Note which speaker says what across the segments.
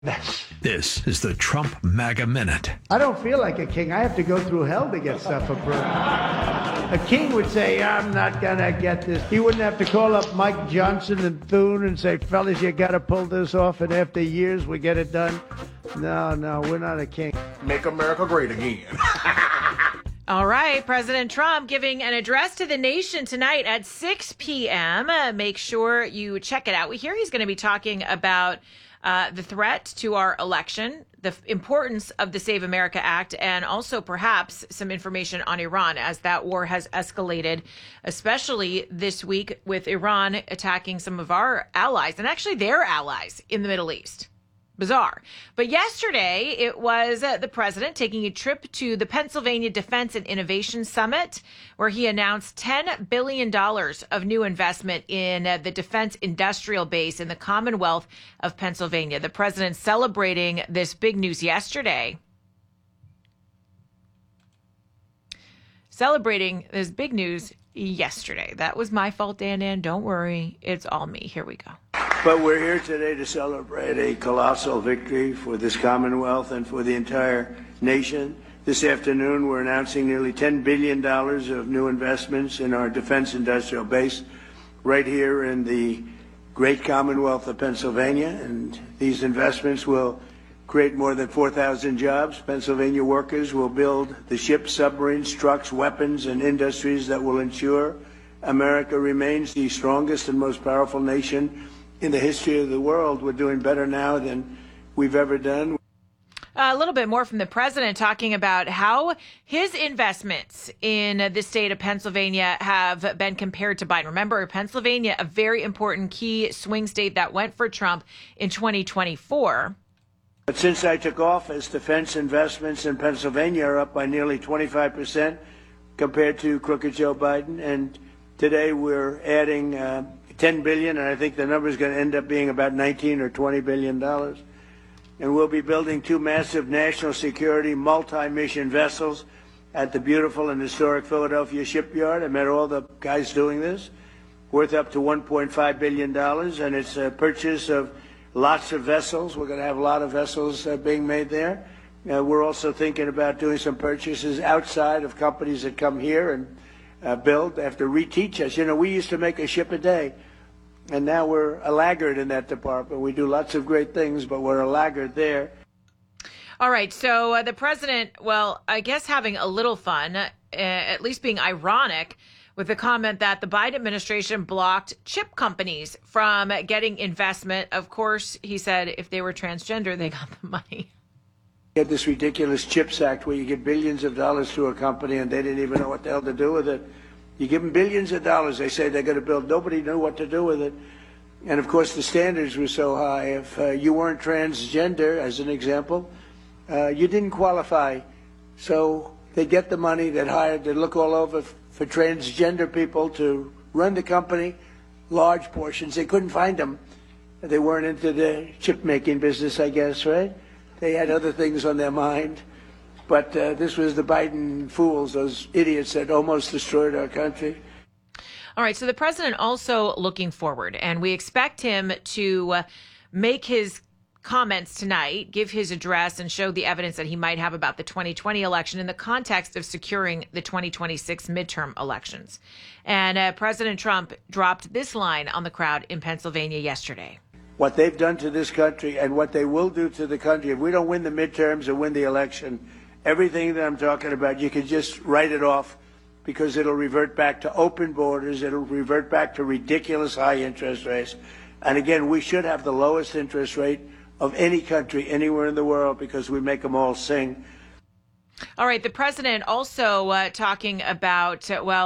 Speaker 1: This is the Trump MAGA Minute.
Speaker 2: I don't feel like a king. I have to go through hell to get stuff approved. A king would say, I'm not going to get this. He wouldn't have to call up Mike Johnson and Thune and say, fellas, you got to pull this off, and after years we get it done. No, we're not a king.
Speaker 3: Make America great again.
Speaker 4: All right, President Trump giving an address to the nation tonight at 6 p.m. Make sure you check it out. We hear he's going to be talking about the threat to our election, the importance of the Save America Act, and also perhaps some information on Iran as that war has escalated, especially this week with Iran attacking some of our allies and actually their allies in the Middle East. Bizarre. But yesterday, it was the president taking a trip to the Pennsylvania Defense and Innovation Summit, where he announced $10 billion of new investment in the defense industrial base in the Commonwealth of Pennsylvania. The president celebrating this big news yesterday. That was my fault, Dan. Don't worry. It's all me. Here we go.
Speaker 5: But we're here today to celebrate a colossal victory for this Commonwealth and for the entire nation. This afternoon, we're announcing nearly $10 billion of new investments in our defense industrial base right here in the great Commonwealth of Pennsylvania. And these investments will create more than 4,000 jobs. Pennsylvania workers will build the ships, submarines, trucks, weapons, and industries that will ensure America remains the strongest and most powerful nation in the history of the world. We're doing better now than we've ever done.
Speaker 4: A little bit more from the president talking about how his investments in the state of Pennsylvania have been compared to Biden. Remember, Pennsylvania, a very important key swing state that went for Trump in 2024.
Speaker 5: But since I took office, defense investments in Pennsylvania are up by nearly 25% compared to crooked Joe Biden. And today we're adding $10 billion, and I think the number is going to end up being about $19 or $20 billion. And we'll be building two massive national security multi-mission vessels at the beautiful and historic Philadelphia shipyard. I met all the guys doing this, worth up to $1.5 billion, and it's a purchase of lots of vessels. We're going to have a lot of vessels being made there. We're also thinking about doing some purchases outside of companies that come here and build, have to reteach us. You know, we used to make a ship a day, and now we're a laggard in that department. We do lots of great things, but we're a laggard there.
Speaker 4: All right. So the president, well, I guess having a little fun, at least being ironic, with the comment that the Biden administration blocked chip companies from getting investment. Of course, he said if they were transgender, they got the money.
Speaker 5: You had this ridiculous CHIPS Act where you give billions of dollars to a company and they didn't even know what the hell to do with it. You give them billions of dollars, they say they're going to build. Nobody knew what to do with it. And, of course, the standards were so high. If you weren't transgender, as an example, you didn't qualify. So they get the money, they'd look all over for transgender people to run the company, large portions. They couldn't find them. They weren't into the chip-making business, I guess, right? They had other things on their mind. But this was the Biden fools, those idiots that almost destroyed our country.
Speaker 4: All right. So the president also looking forward, and we expect him to make his comments tonight, give his address, and show the evidence that he might have about the 2020 election in the context of securing the 2026 midterm elections. And President Trump dropped this line on the crowd in Pennsylvania yesterday.
Speaker 5: What they've done to this country and what they will do to the country, if we don't win the midterms or win the election, everything that I'm talking about, you can just write it off because it'll revert back to open borders. It'll revert back to ridiculous high interest rates. And again, we should have the lowest interest rate of any country anywhere in the world because we make them all sing.
Speaker 4: All right. The president also talking about,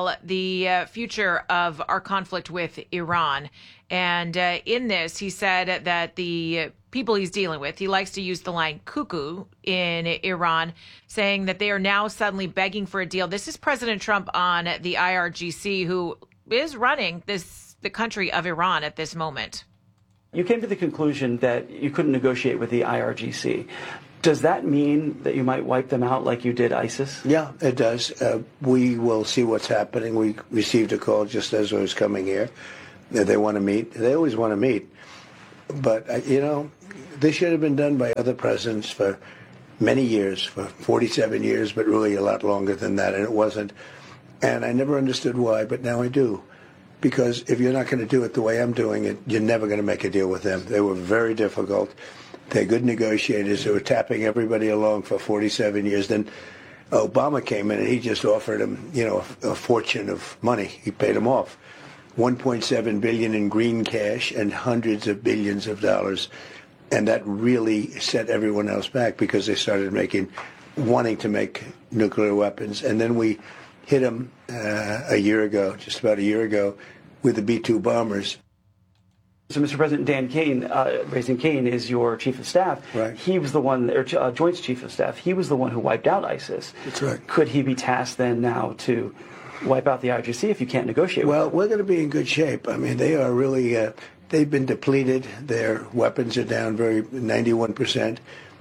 Speaker 4: the future of our conflict with Iran. And in this, he said that the people he's dealing with, he likes to use the line cuckoo in Iran, saying that they are now suddenly begging for a deal. This is President Trump on the IRGC, who is running the country of Iran at this moment.
Speaker 6: You came to the conclusion that you couldn't negotiate with the IRGC. Does that mean that you might wipe them out like you did ISIS?
Speaker 5: Yeah, it does. We will see what's happening. We received a call just as I was coming here. They want to meet. They always want to meet. But, this should have been done by other presidents for many years, for 47 years, but really a lot longer than that, and it wasn't. And I never understood why, but now I do. Because if you're not going to do it the way I'm doing it, you're never going to make a deal with them. They were very difficult. They're good negotiators. They were tapping everybody along for 47 years. Then Obama came in and he just offered them, a fortune of money. He paid them off. $1.7 billion in green cash and hundreds of billions of dollars. And that really set everyone else back because they started wanting to make nuclear weapons. And then we hit them just about a year ago, with the B-2 bombers.
Speaker 6: So, Mr. President, Dan Kane, Raising Kane, is your chief of staff.
Speaker 5: Right.
Speaker 6: He was the one, or Joint's chief of staff. He was the one who wiped out ISIS.
Speaker 5: That's right.
Speaker 6: Could he be tasked then now to wipe out the IRGC if you can't negotiate with them?
Speaker 5: Well, we're going to be in good shape. I mean, they are really, they've been depleted. Their weapons are down 91%.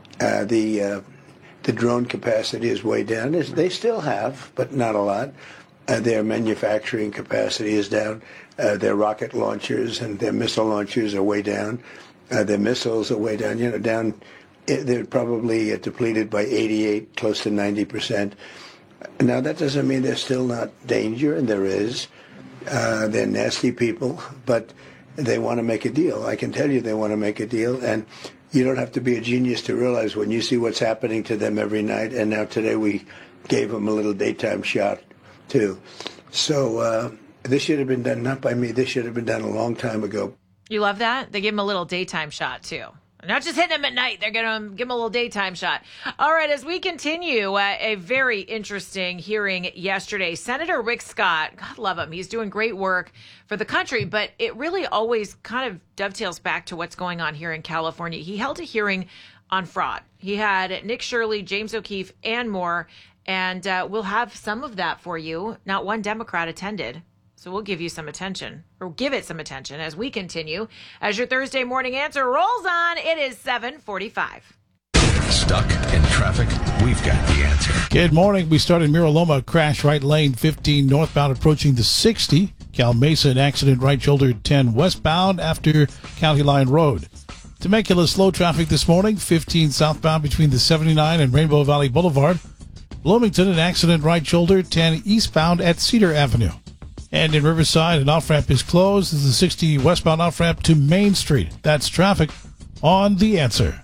Speaker 5: The drone capacity is way down. They still have, but not a lot. Their manufacturing capacity is down. Their rocket launchers and their missile launchers are way down. Their missiles are way down. Down. They're probably depleted by 88, close to 90%. Now, that doesn't mean there's still not danger, and there is. They're nasty people, but they want to make a deal. I can tell you they want to make a deal, and you don't have to be a genius to realize when you see what's happening to them every night, and now today we gave them a little daytime shot, too. So this should have been done, not by me, this should have been done a long time ago.
Speaker 4: You love that? They give him a little daytime shot, too. Not just hitting him at night. They're going to give him a little daytime shot. All right, as we continue, a very interesting hearing yesterday. Senator Rick Scott, God love him, he's doing great work for the country, but it really always kind of dovetails back to what's going on here in California. He held a hearing on fraud. He had Nick Shirley, James O'Keefe, and more, and we'll have some of that for you. Not one Democrat attended. So we'll give you some attention, or give it some attention as we continue. As your Thursday morning answer rolls on, it is 7:45.
Speaker 1: Stuck in traffic? We've got the answer.
Speaker 3: Good morning. We start in Mira Loma, crash right lane 15 northbound approaching the 60. Cal Mesa, an accident right shoulder 10 westbound after County Line Road. Temecula, slow traffic this morning, 15 southbound between the 79 and Rainbow Valley Boulevard. Bloomington, an accident right shoulder 10 eastbound at Cedar Avenue. And in Riverside, an off-ramp is closed. This is the 60 westbound off-ramp to Main Street. That's traffic on The Answer.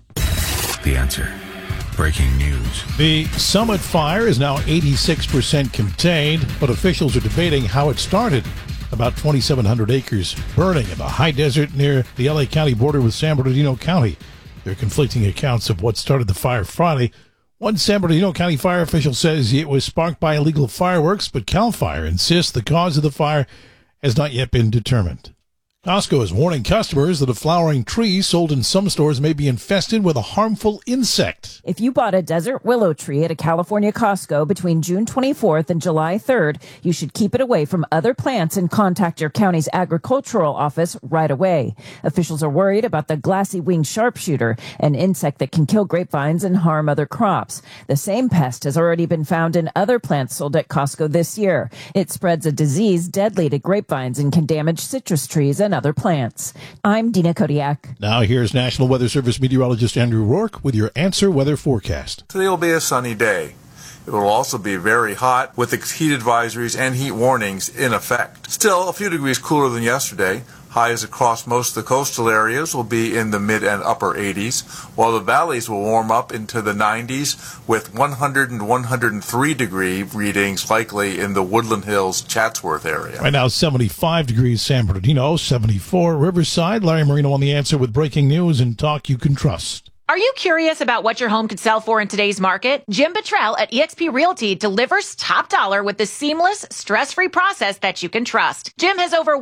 Speaker 1: The Answer. Breaking news.
Speaker 3: The Summit fire is now 86% contained, but officials are debating how it started. About 2,700 acres burning in the high desert near the LA County border with San Bernardino County. There are conflicting accounts of what started the fire Friday. One San Bernardino County fire official says it was sparked by illegal fireworks, but CAL FIRE insists the cause of the fire has not yet been determined. Costco is warning customers that a flowering tree sold in some stores may be infested with a harmful insect.
Speaker 7: If you bought a desert willow tree at a California Costco between June 24th and July 3rd, you should keep it away from other plants and contact your county's agricultural office right away. Officials are worried about the glassy-winged sharpshooter, an insect that can kill grapevines and harm other crops. The same pest has already been found in other plants sold at Costco this year. It spreads a disease deadly to grapevines and can damage citrus trees and other plants. I'm Dina Kodiak.
Speaker 3: Now here's National Weather Service meteorologist Andrew Rourke with your Answer Weather forecast.
Speaker 8: Today will be a sunny day. It will also be very hot with heat advisories and heat warnings in effect. Still, a few degrees cooler than yesterday. Highs across most of the coastal areas will be in the mid and upper 80s, while the valleys will warm up into the 90s with 100 and 103 degree readings likely in the Woodland Hills, Chatsworth area.
Speaker 3: Right now, 75 degrees San Bernardino, 74 Riverside. Larry Marino on The Answer with breaking news and talk you can trust.
Speaker 4: Are you curious about what your home could sell for in today's market? Jim Buttrell at eXp Realty delivers top dollar with the seamless, stress-free process that you can trust. Jim has over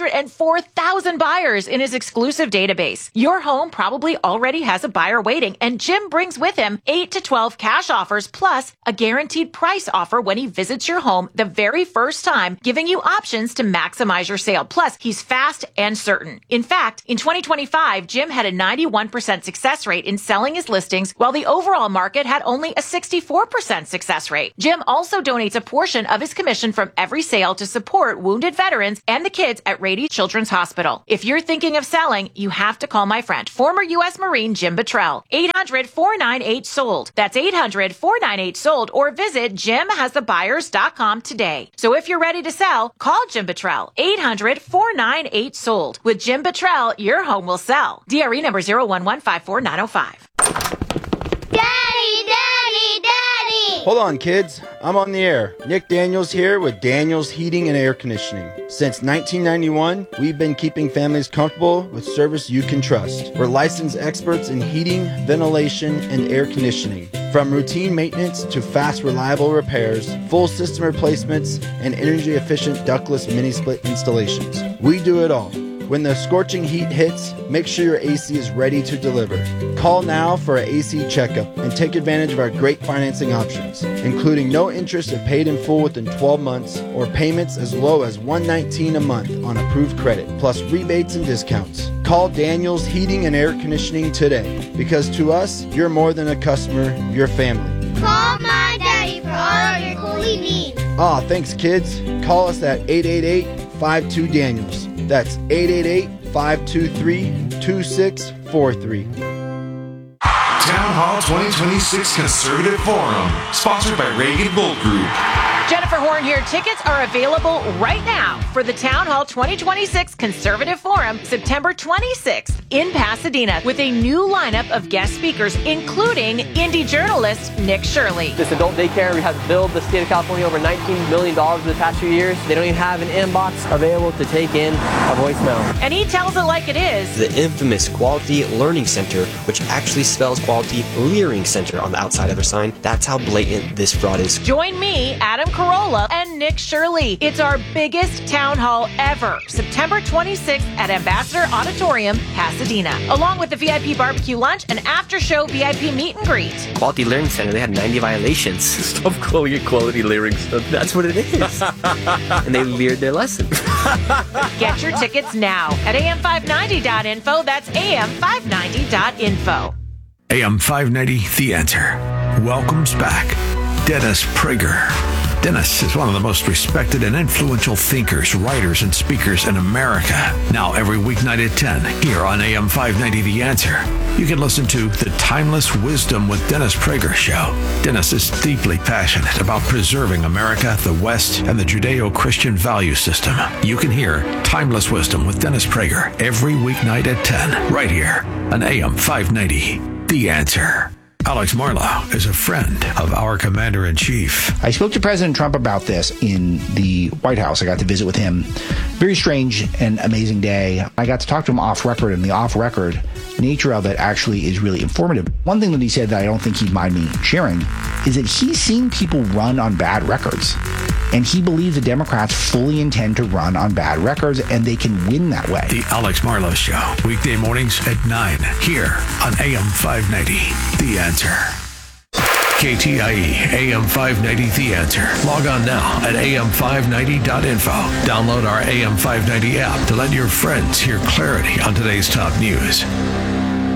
Speaker 4: 104,000 buyers in his exclusive database. Your home probably already has a buyer waiting, and Jim brings with him 8 to 12 cash offers plus a guaranteed price offer when he visits your home the very first time, giving you options to maximize your sale. Plus, he's fast and certain. In fact, in 2025, Jim had a 91% success rate in selling his listings, while the overall market had only a 64% success rate. Jim also donates a portion of his commission from every sale to support wounded veterans and the kids at Rady Children's Hospital. If you're thinking of selling, you have to call my friend, former U.S. Marine Jim Buttrell. 800-498-SOLD. That's 800-498-SOLD, or visit jimhasthebuyers.com today. So if you're ready to sell, call Jim Buttrell. 800-498-SOLD. With Jim Buttrell, your home will sell. DRE number 01154-905.
Speaker 9: Daddy, Daddy, Daddy!
Speaker 10: Hold on, kids. I'm on the air. Nick Daniels here with Daniels Heating and Air Conditioning. Since 1991, we've been keeping families comfortable with service you can trust. We're licensed experts in heating, ventilation, and air conditioning. From routine maintenance to fast, reliable repairs, full system replacements, and energy-efficient ductless mini-split installations. We do it all. When the scorching heat hits, make sure your AC is ready to deliver. Call now for an AC checkup and take advantage of our great financing options, including no interest if paid in full within 12 months or payments as low as $119 a month on approved credit, plus rebates and discounts. Call Daniels Heating and Air Conditioning today, because to us, you're more than a customer, you're family.
Speaker 9: Call my daddy for all of your cooling needs.
Speaker 10: Aw, thanks kids. Call us at 888-52-DANIELS. That's 888-523-2643.
Speaker 1: Town Hall 2026 Conservative Forum, sponsored by Reagan Gold Group.
Speaker 4: Jennifer Horn here. Tickets are available right now for the Town Hall 2026 Conservative Forum, September 26th in Pasadena, with a new lineup of guest speakers, including indie journalist Nick Shirley.
Speaker 11: This adult daycare has billed the state of California over $19 million in the past few years. They don't even have an inbox available to take in a voicemail.
Speaker 4: And he tells it like it is.
Speaker 12: The infamous Quality Learning Center, which actually spells Quality Leering Center on the outside of their sign. That's how blatant this fraud is.
Speaker 4: Join me, Adam Carolla, and Nick Shirley. It's our biggest town hall ever, September 26th at Ambassador Auditorium, Pasadena, along with the VIP barbecue lunch and after-show VIP meet and greet.
Speaker 12: Quality Learning Center, they had 90 violations. Stop calling it Quality Leering Center. That's what it is. And they leered their lesson.
Speaker 4: Get your tickets now at am590.info. That's am590.info.
Speaker 1: AM 590, The Answer, welcomes back Dennis Prager. Dennis is one of the most respected and influential thinkers, writers, and speakers in America. Now, every weeknight at 10, here on AM 590 The Answer, you can listen to The Timeless Wisdom with Dennis Prager show. Dennis is deeply passionate about preserving America, the West, and the Judeo-Christian value system. You can hear Timeless Wisdom with Dennis Prager every weeknight at 10, right here on AM 590 The Answer. Alex Marlow is a friend of our Commander-in-Chief.
Speaker 13: I spoke to President Trump about this in the White House. I got to visit with him. Very strange and amazing day. I got to talk to him off record, and the off-record nature of it actually is really informative. One thing that he said that I don't think he'd mind me sharing is that he's seen people run on bad records. And he believes the Democrats fully intend to run on bad records, and they can win that way.
Speaker 1: The Alex Marlow Show, weekday mornings at 9, here on AM 590, The Answer. KTIE, AM 590, The Answer. Log on now at am590.info. Download our AM 590 app to let your friends hear clarity on today's top news.